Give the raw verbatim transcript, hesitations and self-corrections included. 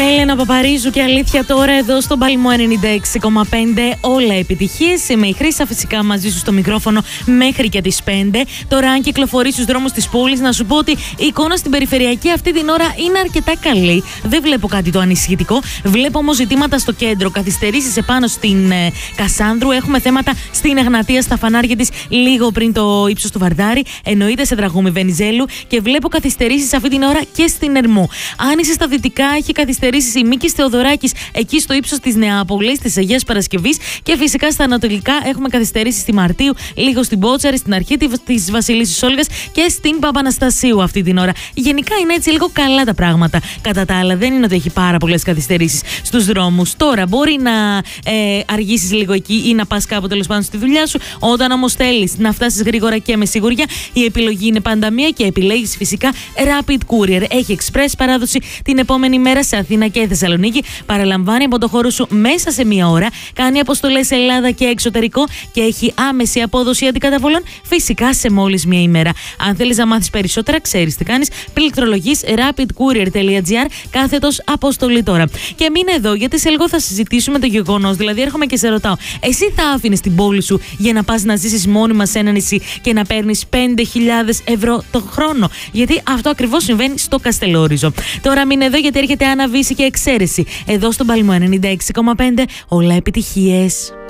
Έλενα Παπαρίζου και αλήθεια τώρα εδώ στον Παλμό ενενήντα έξι κόμμα πέντε. Όλα επιτυχίες. Είμαι η Χρύσα, φυσικά μαζί σου στο μικρόφωνο μέχρι και τις πέντε. Τώρα, αν κυκλοφορείς στους δρόμους της πόλης, να σου πω ότι η εικόνα στην περιφερειακή αυτή την ώρα είναι αρκετά καλή. Δεν βλέπω κάτι το ανησυχητικό. Βλέπω όμως ζητήματα στο κέντρο. Καθυστερήσεις επάνω στην ε, Κασάνδρου. Έχουμε θέματα στην Εγνατία, στα φανάρια της, λίγο πριν το ύψος του Βαρδάρη. Εννοείται σε Δραγούμη Βενιζέλου. Και βλέπω καθυστερήσεις αυτή την ώρα και στην Ερμού. Αν είσαι στα δυτικά, έχει καθυστερήσεις η Μίκης Θεοδωράκης εκεί στο ύψος της Νεάπολης, της Αγίας Παρασκευής. Και φυσικά στα ανατολικά έχουμε καθυστερήσεις στη Μαρτίου, λίγο στην Πότσαρη, στην αρχή της Βασιλίσσης Όλγας και στην Παπαναστασίου αυτή την ώρα. Γενικά είναι έτσι λίγο καλά τα πράγματα. Κατά τα άλλα, δεν είναι ότι έχει πάρα πολλές καθυστερήσεις στους δρόμους. Τώρα μπορεί να ε, αργήσεις λίγο εκεί ή να πας κάπου τέλος πάντων στη δουλειά σου. Όταν όμως θέλεις να φτάσεις γρήγορα και με σιγουριά, η επιλογή είναι πάντα μία και επιλέγεις φυσικά Rapid Courier. Έχει express παράδοση την επόμενη μέρα σε Αθήνα και Θεσσαλονίκη. Παραλαμβάνει από το χώρο σου μέσα σε μία ώρα. Κάνει αποστολές σε Ελλάδα και εξωτερικό και έχει άμεση απόδοση αντικαταβολών φυσικά σε μόλις μία ημέρα. Αν θέλεις να μάθεις περισσότερα, ξέρεις τι κάνεις. Πληκτρολογείς rapidcourier.gr κάθετος αποστολή τώρα. Και μείνε εδώ, γιατί σε λίγο θα συζητήσουμε το γεγονός. Δηλαδή, έρχομαι και σε ρωτάω, εσύ θα άφηνες την πόλη σου για να πας να ζήσεις μόνιμα σε ένα νησί και να παίρνεις πέντε χιλιάδες ευρώ το χρόνο? Γιατί αυτό ακριβώς συμβαίνει στο Καστελόριζο. Τώρα μείνε εδώ, γιατί έρχεται Άννα Βύση και Εξαίρεση. Εδώ στον Παλμό ενενήντα έξι κόμμα πέντε. Όλα επιτυχίες.